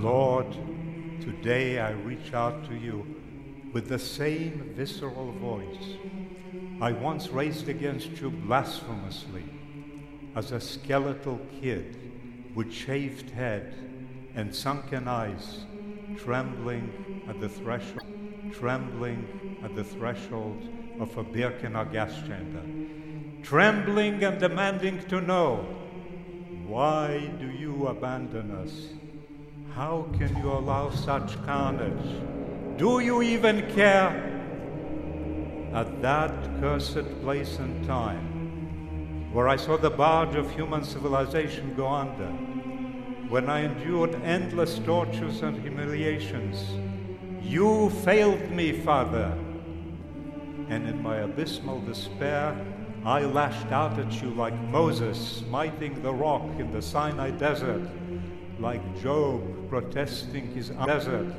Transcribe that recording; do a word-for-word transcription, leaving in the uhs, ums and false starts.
Lord, today I reach out to you with the same visceral voice I once raised against you blasphemously as a skeletal kid with shaved head and sunken eyes, trembling at the threshold, trembling at the threshold of a Birkenau gas chamber, trembling and demanding to know, why do you abandon us? How can you allow such carnage? Do you even care? At that cursed place and time, where I saw the barge of human civilization go under, when I endured endless tortures and humiliations, you failed me, Father. And in my abysmal despair, I lashed out at you like Moses smiting the rock in the Sinai desert, like Job protesting his desert,